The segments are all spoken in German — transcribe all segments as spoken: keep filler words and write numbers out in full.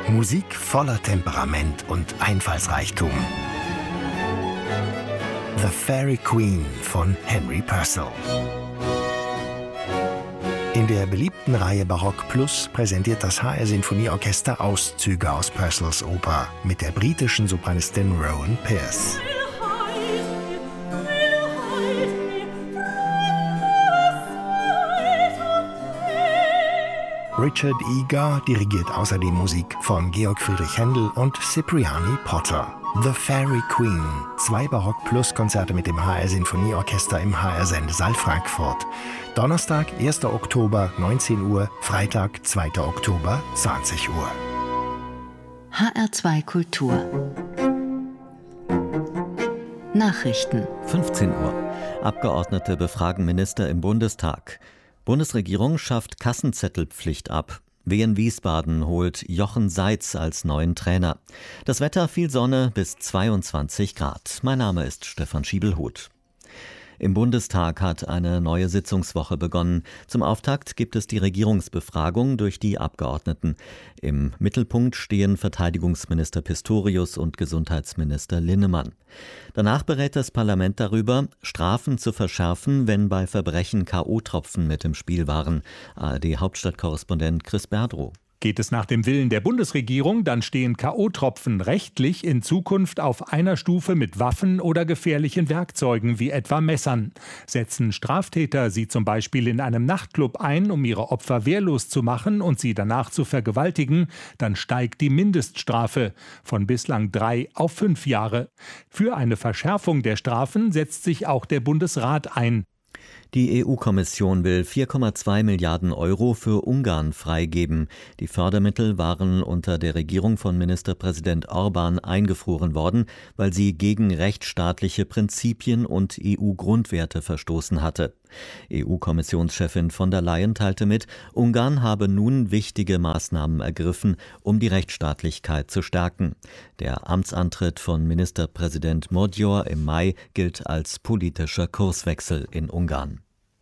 Musik voller Temperament und Einfallsreichtum. The Fairy Queen von Henry Purcell. In der beliebten Reihe Barock Plus präsentiert das H R Sinfonieorchester Auszüge aus Purcells Oper mit der britischen Sopranistin Rowan Pierce. Richard Egar dirigiert außerdem Musik von Georg Friedrich Händel und Cipriani Potter. The Fairy Queen, zwei Barock-Plus-Konzerte mit dem H R Sinfonieorchester im H R-Sendesaal Frankfurt. Donnerstag, erster Oktober, neunzehn Uhr, Freitag, zweiter Oktober, zwanzig Uhr. H R zwei Kultur. Nachrichten. fünfzehn Uhr. Abgeordnete befragen Minister im Bundestag. Bundesregierung schafft Kassenzettelpflicht ab. Wien Wiesbaden holt Jochen Seitz als neuen Trainer. Das Wetter, viel Sonne bis zweiundzwanzig Grad. Mein Name ist Stefan Schiebelhuth. Im Bundestag hat eine neue Sitzungswoche begonnen. Zum Auftakt gibt es die Regierungsbefragung durch die Abgeordneten. Im Mittelpunkt stehen Verteidigungsminister Pistorius und Gesundheitsminister Linnemann. Danach berät das Parlament darüber, Strafen zu verschärfen, wenn bei Verbrechen K O-Tropfen mit im Spiel waren. A R D-Hauptstadtkorrespondent Chris Berdrow. Geht es nach dem Willen der Bundesregierung, dann stehen K O-Tropfen rechtlich in Zukunft auf einer Stufe mit Waffen oder gefährlichen Werkzeugen wie etwa Messern. Setzen Straftäter sie zum Beispiel in einem Nachtclub ein, um ihre Opfer wehrlos zu machen und sie danach zu vergewaltigen, dann steigt die Mindeststrafe von bislang drei auf fünf Jahre. Für eine Verschärfung der Strafen setzt sich auch der Bundesrat ein. Die E U-Kommission will vier Komma zwei Milliarden Euro für Ungarn freigeben. Die Fördermittel waren unter der Regierung von Ministerpräsident Orbán eingefroren worden, weil sie gegen rechtsstaatliche Prinzipien und E U-Grundwerte verstoßen hatte. E U-Kommissionschefin von der Leyen teilte mit, Ungarn habe nun wichtige Maßnahmen ergriffen, um die Rechtsstaatlichkeit zu stärken. Der Amtsantritt von Ministerpräsident Magyar im Mai gilt als politischer Kurswechsel in Ungarn.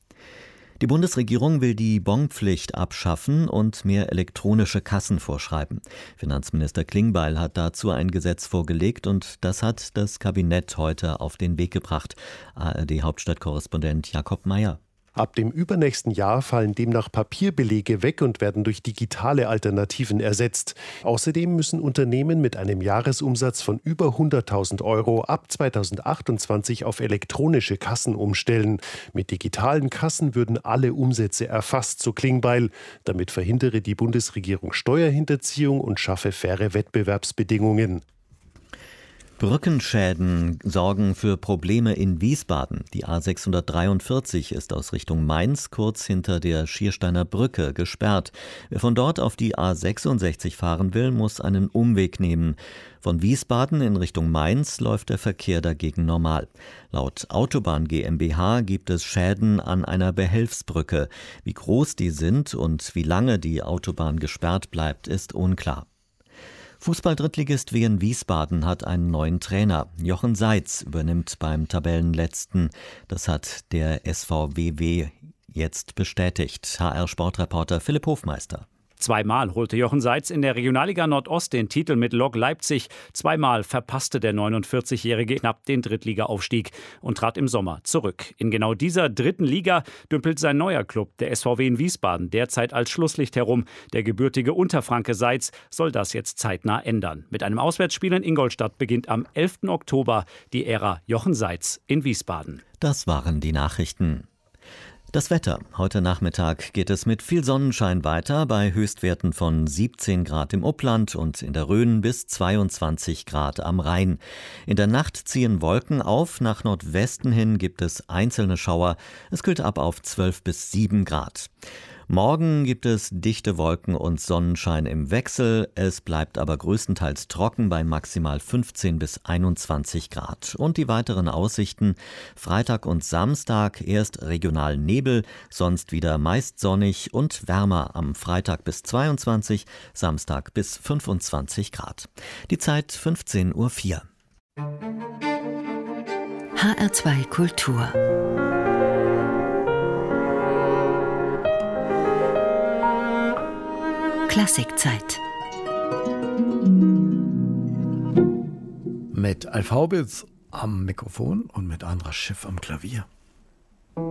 Die Bundesregierung will die Bonpflicht abschaffen und mehr elektronische Kassen vorschreiben. Finanzminister Klingbeil hat dazu ein Gesetz vorgelegt und das hat das Kabinett heute auf den Weg gebracht. A R D-Hauptstadtkorrespondent Jakob Mayer. Ab dem übernächsten Jahr fallen demnach Papierbelege weg und werden durch digitale Alternativen ersetzt. Außerdem müssen Unternehmen mit einem Jahresumsatz von über hunderttausend Euro ab zweitausendachtundzwanzig auf elektronische Kassen umstellen. Mit digitalen Kassen würden alle Umsätze erfasst, so Klingbeil. Damit verhindere die Bundesregierung Steuerhinterziehung und schaffe faire Wettbewerbsbedingungen. Brückenschäden sorgen für Probleme in Wiesbaden. Die A sechshundertdreiundvierzig ist aus Richtung Mainz kurz hinter der Schiersteiner Brücke gesperrt. Wer von dort auf die A sechsundsechzig fahren will, muss einen Umweg nehmen. Von Wiesbaden in Richtung Mainz läuft der Verkehr dagegen normal. Laut Autobahn GmbH gibt es Schäden an einer Behelfsbrücke. Wie groß die sind und wie lange die Autobahn gesperrt bleibt, ist unklar. Fußball-Drittligist Wien Wiesbaden hat einen neuen Trainer. Jochen Seitz übernimmt beim Tabellenletzten. Das hat der S V W W jetzt bestätigt. H R-Sportreporter Philipp Hofmeister. Zweimal holte Jochen Seitz in der Regionalliga Nordost den Titel mit Lok Leipzig. Zweimal verpasste der neunundvierzigjährige knapp den Drittliga-Aufstieg und trat im Sommer zurück. In genau dieser dritten Liga dümpelt sein neuer Club, der S V W in Wiesbaden, derzeit als Schlusslicht herum. Der gebürtige Unterfranke Seitz soll das jetzt zeitnah ändern. Mit einem Auswärtsspiel in Ingolstadt beginnt am elften Oktober die Ära Jochen Seitz in Wiesbaden. Das waren die Nachrichten. Das Wetter. Heute Nachmittag geht es mit viel Sonnenschein weiter, bei Höchstwerten von siebzehn Grad im Upland und in der Rhön bis zweiundzwanzig Grad am Rhein. In der Nacht ziehen Wolken auf, nach Nordwesten hin gibt es einzelne Schauer. Es kühlt ab auf zwölf bis sieben Grad. Morgen gibt es dichte Wolken und Sonnenschein im Wechsel. Es bleibt aber größtenteils trocken bei maximal fünfzehn bis einundzwanzig Grad. Und die weiteren Aussichten: Freitag und Samstag erst regional Nebel, sonst wieder meist sonnig und wärmer. Am Freitag bis zweiundzwanzig, Samstag bis fünfundzwanzig Grad. Die Zeit fünfzehn Uhr vier. H R zwei Kultur. Klassikzeit. mit Alf Haubitz am Mikrofon und mit Andras Schiff am Klavier.